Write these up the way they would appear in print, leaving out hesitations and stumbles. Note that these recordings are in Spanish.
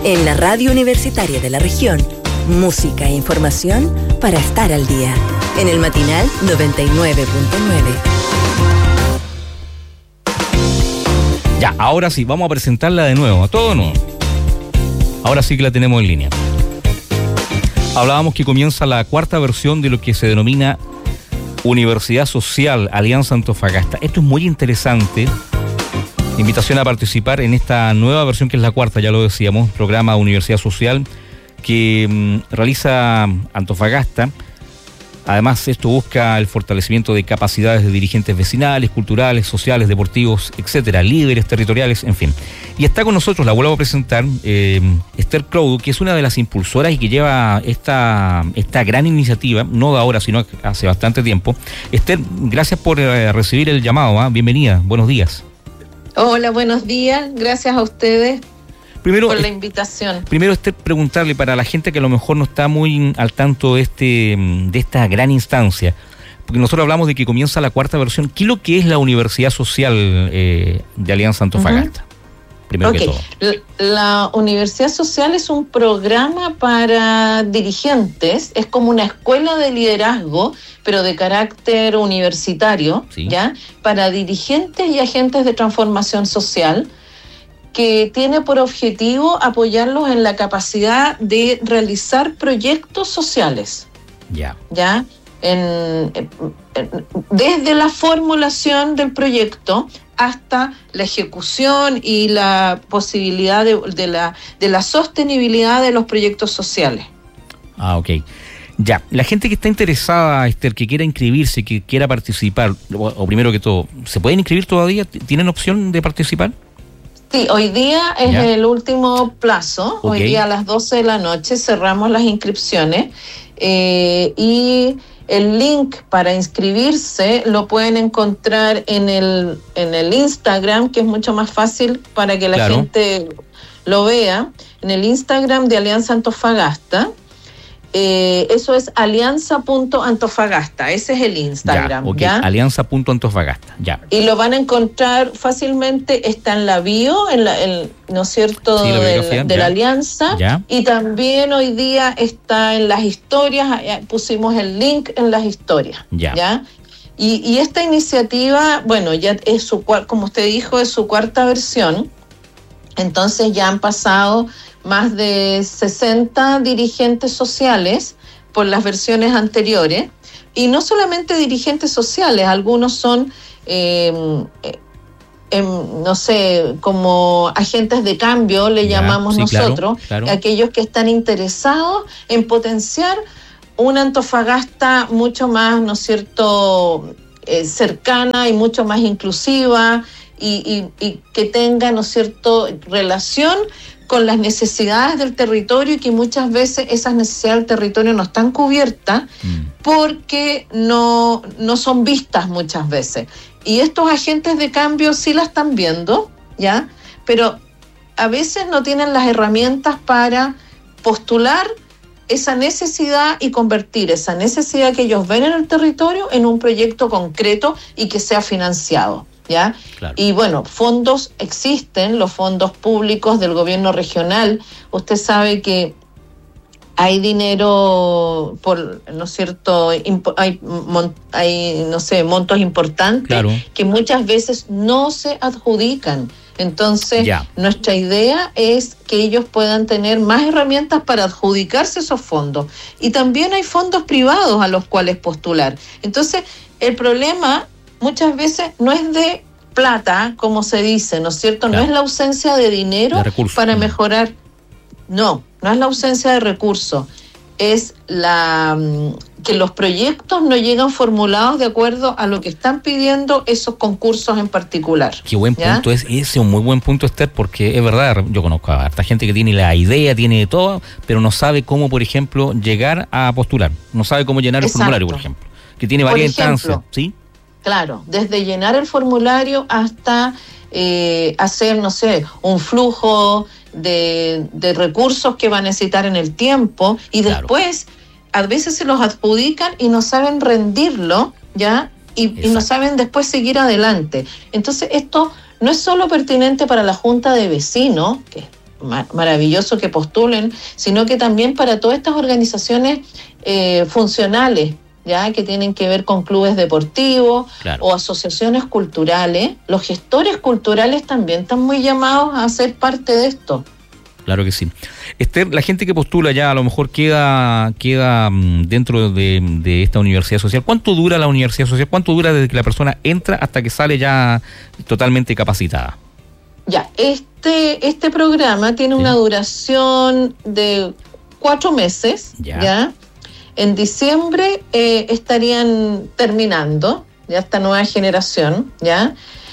En la radio universitaria de la región, música e información para estar al día. En el matinal 99.9. Ya, ahora sí, vamos a presentarla de nuevo, a todo nuevo. Ahora sí que la tenemos en línea. Hablábamos que comienza la cuarta versión de lo que se denomina Universidad Social Alianza Antofagasta. Esto es muy interesante. Invitación a participar en esta nueva versión, que es la cuarta, ya lo decíamos, programa Universidad Social que realiza Antofagasta. Además, esto busca el fortalecimiento de capacidades de dirigentes vecinales, culturales, sociales, deportivos, etcétera, líderes territoriales, en fin. Y está con nosotros, la vuelvo a presentar, Esther Croudo, que es una de las impulsoras y que lleva esta gran iniciativa, no de ahora, sino hace bastante tiempo. Esther, gracias por recibir el llamado, bienvenida, buenos días. Hola, buenos días, gracias a ustedes. Primero, por la invitación. Primero, Esther, preguntarle para la gente que a lo mejor no está muy al tanto de esta gran instancia, porque nosotros hablamos de que comienza la cuarta versión. ¿Qué es lo que es la Universidad Social de Alianza Antofagasta? Primero que todo. La Universidad Social es un programa para dirigentes, es como una escuela de liderazgo, pero de carácter universitario, ¿sí? ¿Ya? Para dirigentes y agentes de transformación social, que tiene por objetivo apoyarlos en la capacidad de realizar proyectos sociales. ¿Ya? Desde la formulación del proyecto hasta la ejecución y la posibilidad de la sostenibilidad de los proyectos sociales. Ok. Ya, la gente que está interesada, Esther, que quiera inscribirse, que quiera participar, o primero que todo, ¿se pueden inscribir todavía? ¿Tienen opción de participar? Sí, hoy día es el último plazo. Okay. Hoy día a las 12 de la noche cerramos las inscripciones y el link para inscribirse lo pueden encontrar en el Instagram, que es mucho más fácil para que la gente lo vea, en el Instagram de Alianza Antofagasta. Eso es alianza.antofagasta, ese es el Instagram. ¿Ya? Alianza.antofagasta, ya. Y lo van a encontrar fácilmente, está en la bio, ¿no es cierto?, sí, de la Alianza. Ya. Y también hoy día está en las historias, pusimos el link en las historias. ¿Ya? Y esta iniciativa, bueno, ya es como usted dijo, es su cuarta versión. Entonces ya han pasado más de 60 dirigentes sociales por las versiones anteriores, y no solamente dirigentes sociales, algunos son, no sé, como agentes de cambio, le llamamos nosotros, claro. Aquellos que están interesados en potenciar una Antofagasta mucho más, ¿no es cierto?, cercana y mucho más inclusiva, y que tenga, ¿no es cierto?, relación con las necesidades del territorio, y que muchas veces esas necesidades del territorio no están cubiertas porque no son vistas muchas veces. Y estos agentes de cambio sí la están viendo, ¿ya? Pero a veces no tienen las herramientas para postular esa necesidad y convertir esa necesidad que ellos ven en el territorio en un proyecto concreto y que sea financiado. ¿Ya? Claro. Y bueno, fondos existen, los fondos públicos del gobierno regional. Usted sabe que hay dinero, ¿no es cierto? Hay no sé, montos importantes, que muchas veces no se adjudican. Entonces, nuestra idea es que ellos puedan tener más herramientas para adjudicarse esos fondos. Y también hay fondos privados a los cuales postular. Entonces, el problema muchas veces no es de plata, como se dice, ¿no es cierto? No es la ausencia de dinero para mejorar. No es la ausencia de recursos. Es que los proyectos no llegan formulados de acuerdo a lo que están pidiendo esos concursos en particular. Qué buen punto, ese es un muy buen punto, Esther, porque es verdad, yo conozco a harta gente que tiene la idea, tiene todo, pero no sabe cómo, por ejemplo, llegar a postular. No sabe cómo llenar el formulario, por ejemplo. Que tiene varias instancias, ¿sí? Claro, desde llenar el formulario hasta hacer, no sé, un flujo de recursos que va a necesitar en el tiempo, y después a veces se los adjudican y no saben rendirlo, ¿ya? Y no saben después seguir adelante. Entonces esto no es solo pertinente para la Junta de Vecinos, que maravilloso que postulen, sino que también para todas estas organizaciones funcionales, ya que tienen que ver con clubes deportivos o asociaciones culturales. Los gestores culturales también están muy llamados a ser parte de esto. Claro que sí. Esther, la gente que postula ya a lo mejor queda dentro de esta universidad social. ¿Cuánto dura la universidad social? ¿Cuánto dura desde que la persona entra hasta que sale ya totalmente capacitada? Ya, este programa tiene una duración de 4 meses, ¿ya? En diciembre estarían terminando ya esta nueva generación, ¿ya?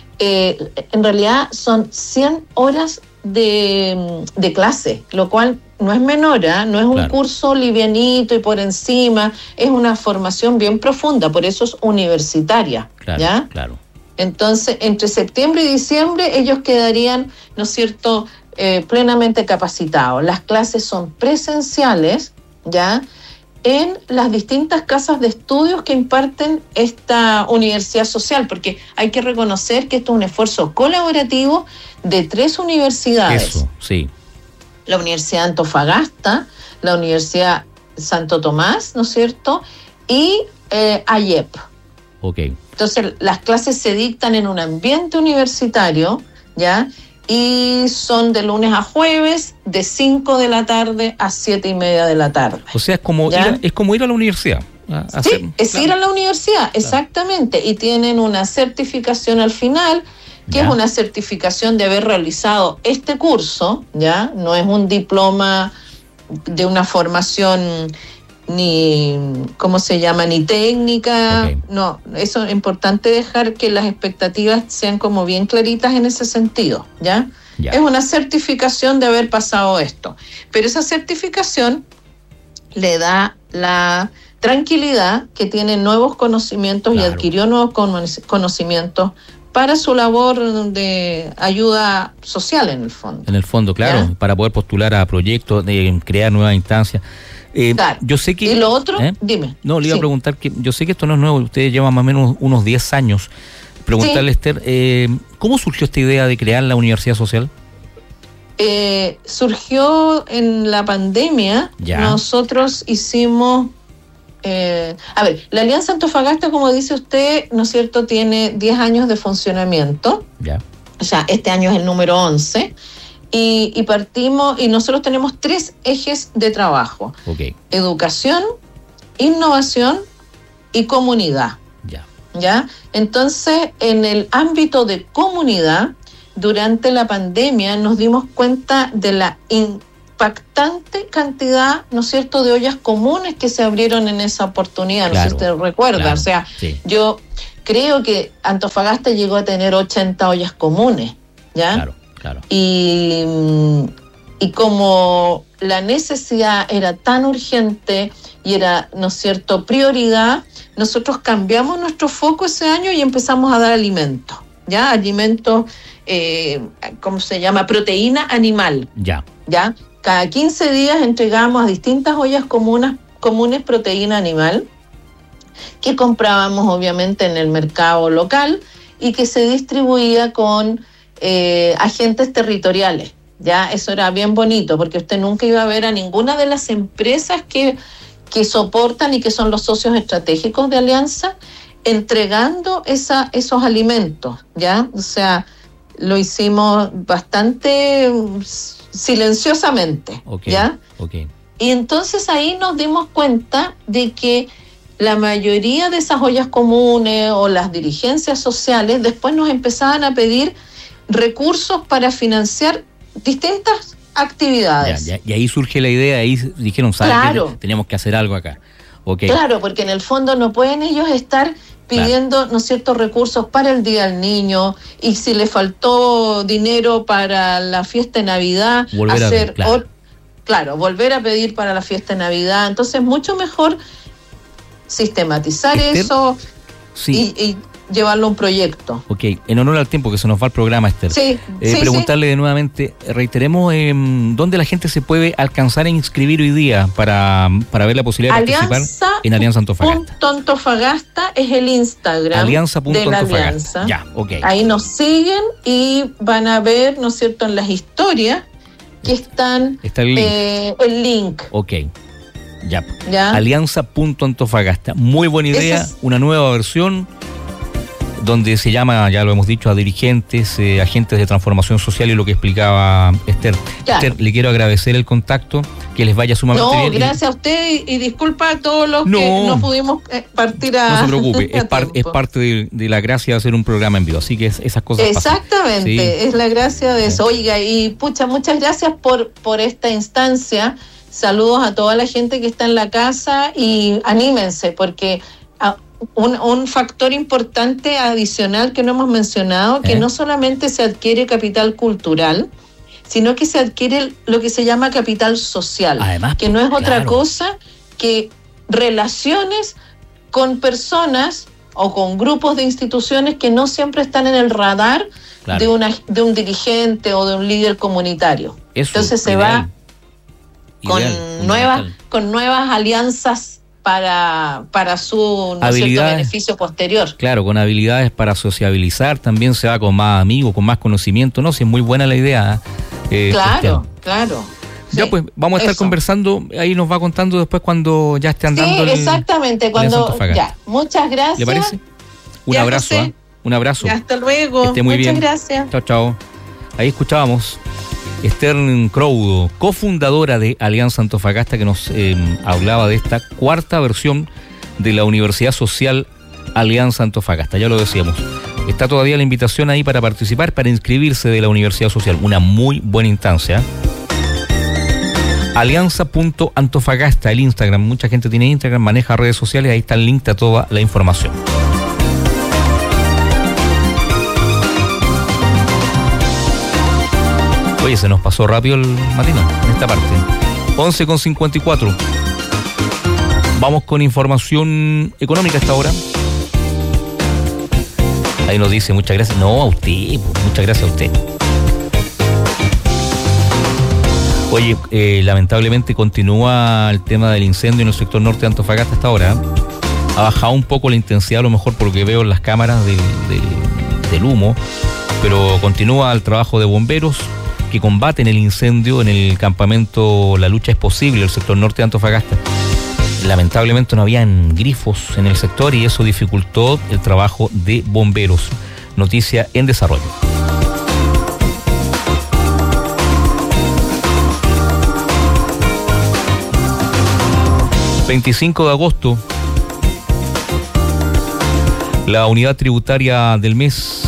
En realidad son 100 horas de clase, lo cual no es menor, no es un curso livianito y por encima, es una formación bien profunda, por eso es universitaria, ¿ya? Claro. Entonces, entre septiembre y diciembre ellos quedarían, ¿no es cierto?, plenamente capacitados. Las clases son presenciales, ¿ya?, en las distintas casas de estudios que imparten esta universidad social, porque hay que reconocer que esto es un esfuerzo colaborativo de 3 universidades. Eso, sí. La Universidad de Antofagasta, la Universidad Santo Tomás, ¿no es cierto?, y AYEP. Ok. Entonces, las clases se dictan en un ambiente universitario, ¿ya?, y son de lunes a jueves, de 5 de la tarde a 7:30 de la tarde. O sea, es como ir a la universidad. Ir a la universidad, exactamente. Y tienen una certificación al final, que es una certificación de haber realizado este curso, ¿ya? No es un diploma de una formación ni, ¿cómo se llama?, ni técnica. No, eso es importante dejar que las expectativas sean como bien claritas en ese sentido, ¿ya? Es una certificación de haber pasado esto, pero esa certificación le da la tranquilidad que tiene nuevos conocimientos y adquirió nuevos conocimientos para su labor de ayuda social en el fondo. En el fondo, claro, para poder postular a proyectos, de crear nuevas instancias. Yo sé que... ¿Y lo otro? Dime. No, le iba a preguntar que yo sé que esto no es nuevo, ustedes llevan más o menos unos 10 años. Preguntarle, Esther, ¿cómo surgió esta idea de crear la universidad social? Surgió en la pandemia. Nosotros hicimos... la Alianza Antofagasta, como dice usted, ¿no es cierto?, tiene 10 años de funcionamiento. O sea, este año es el número 11. Y partimos, y nosotros tenemos 3 ejes de trabajo: educación, innovación y comunidad. ¿Ya? Entonces, en el ámbito de comunidad, durante la pandemia nos dimos cuenta de la impactante cantidad, ¿no es cierto?, de ollas comunes que se abrieron en esa oportunidad. No sé si usted recuerda. O sea, yo creo que Antofagasta llegó a tener 80 ollas comunes, ¿ya? Claro. Y como la necesidad era tan urgente y era, ¿no es cierto?, prioridad, nosotros cambiamos nuestro foco ese año y empezamos a dar alimentos, ¿ya? Alimentos, ¿cómo se llama?, proteína animal. ¿Ya? Cada 15 días entregamos a distintas ollas comunes proteína animal, que comprábamos obviamente en el mercado local y que se distribuía con agentes territoriales. Ya, eso era bien bonito, porque usted nunca iba a ver a ninguna de las empresas que soportan y que son los socios estratégicos de Alianza entregando esos alimentos, ¿ya? O sea, lo hicimos bastante silenciosamente, ¿ya? Y entonces ahí nos dimos cuenta de que la mayoría de esas ollas comunes o las dirigencias sociales después nos empezaban a pedir recursos para financiar distintas actividades. Y ahí surge la idea, ahí dijeron, ¿sabes qué? Tenemos que hacer algo acá. Claro, porque en el fondo no pueden ellos estar pidiendo, ¿no es cierto?, recursos para el Día del Niño, y si le faltó dinero para la fiesta de Navidad, volver a pedir para la fiesta de Navidad. Entonces, mucho mejor sistematizar eso y llevarlo a un proyecto. En honor al tiempo que se nos va el programa, Esther, preguntarle de nuevamente, reiteremos, ¿dónde la gente se puede alcanzar a inscribir hoy día para ver la posibilidad de participar en Alianza Antofagasta? Antofagasta es el Instagram de la Alianza. Ahí nos siguen y van a ver, ¿no es cierto?, en las historias que están Está el link. Ok. Ya. Alianza.antofagasta. Muy buena idea, una nueva versión donde se llama, ya lo hemos dicho, a dirigentes, agentes de transformación social y lo que explicaba Esther. Claro. Esther, le quiero agradecer el contacto, que les vaya sumamente bien. No, gracias a usted y disculpa a todos los que no pudimos partir a... No se preocupe, es parte de la gracia de hacer un programa en vivo, así que esas cosas exactamente, pasan. Sí. Es la gracia de eso. Oiga, y muchas gracias por esta instancia. Saludos a toda la gente que está en la casa y anímense, porque un factor importante adicional que no hemos mencionado, que no solamente se adquiere capital cultural, sino que se adquiere lo que se llama capital social. Además, que no es otra cosa que relaciones con personas o con grupos de instituciones que no siempre están en el radar de un dirigente o de un líder comunitario. Entonces se va con nuevas alianzas para su beneficio posterior. Claro, con habilidades para sociabilizar, también se va con más amigos, con más conocimiento, ¿no? Si es muy buena la idea. Claro. Ya pues, vamos a estar conversando, ahí nos va contando después cuando ya esté andando. Sí, exactamente, cuando ya. Muchas gracias. ¿Le parece? Un abrazo, un abrazo. Ya, hasta luego. Que esté muy bien. Muchas gracias. Chao. Ahí escuchábamos Esther Crowdo, cofundadora de Alianza Antofagasta, que nos hablaba de esta cuarta versión de la Universidad Social Alianza Antofagasta. Ya lo decíamos, está todavía la invitación ahí para participar, para inscribirse de la Universidad Social. Una muy buena instancia. Alianza.antofagasta, el Instagram. Mucha gente tiene Instagram, maneja redes sociales, ahí está el link a toda la información. Oye, se nos pasó rápido el matinal en esta parte. 11:54. Vamos con información económica a esta hora. Ahí nos dice, muchas gracias. No, a usted, muchas gracias a usted. Oye, lamentablemente continúa el tema del incendio en el sector norte de Antofagasta hasta ahora. Ha bajado un poco la intensidad, a lo mejor por lo que veo en las cámaras del humo, pero continúa el trabajo de bomberos que combaten el incendio en el campamento La Lucha es Posible, el sector norte de Antofagasta. Lamentablemente no habían grifos en el sector y eso dificultó el trabajo de bomberos. Noticia en desarrollo. ...25 de agosto... la unidad tributaria del mes...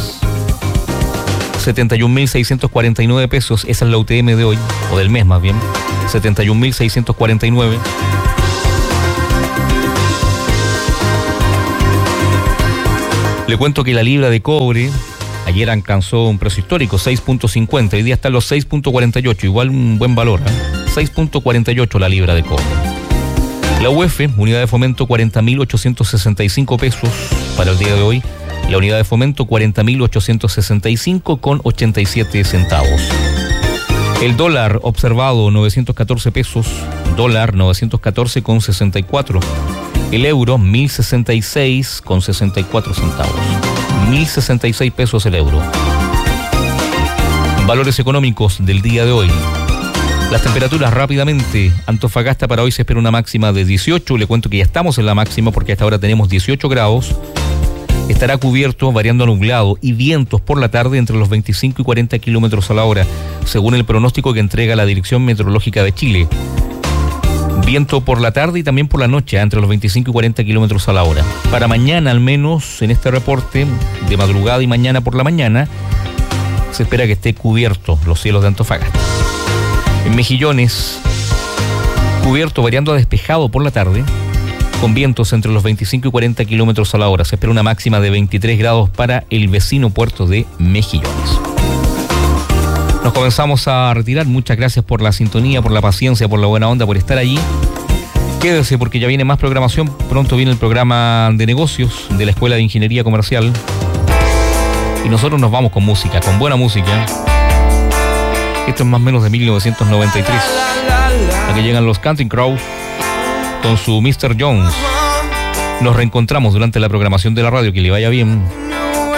71.649 pesos, esa es la UTM de hoy, o del mes más bien, 71.649. Le cuento que la libra de cobre ayer alcanzó un precio histórico, 6.50, hoy día está en los 6.48, igual un buen valor, 6.48 la libra de cobre. La UF, unidad de fomento, 40.865 pesos para el día de hoy. La unidad de fomento, 40.865 con 87 centavos. El dólar observado, 914 pesos. Dólar, 914 con 64. El euro, 1.066 con 64 centavos. 1.066 pesos el euro. Valores económicos del día de hoy. Las temperaturas rápidamente. Antofagasta para hoy se espera una máxima de 18. Le cuento que ya estamos en la máxima porque hasta ahora tenemos 18 grados. Estará cubierto, variando a nublado y vientos por la tarde entre los 25 y 40 kilómetros a la hora, según el pronóstico que entrega la Dirección Meteorológica de Chile. Viento por la tarde y también por la noche, entre los 25 y 40 kilómetros a la hora. Para mañana, al menos, en este reporte, de madrugada y mañana por la mañana, se espera que esté cubierto los cielos de Antofagasta. En Mejillones, cubierto, variando a despejado por la tarde, con vientos entre los 25 y 40 kilómetros a la hora. Se espera una máxima de 23 grados para el vecino puerto de Mejillones. Nos comenzamos a retirar. Muchas gracias por la sintonía, por la paciencia, por la buena onda, por estar allí. Quédese porque ya viene más programación. Pronto viene el programa de negocios de la Escuela de Ingeniería Comercial. Y nosotros nos vamos con música, con buena música. Esto es más o menos de 1993. Aquí llegan los Counting Crows con su Mr. Jones. Nos reencontramos durante la programación de la radio. Que le vaya bien.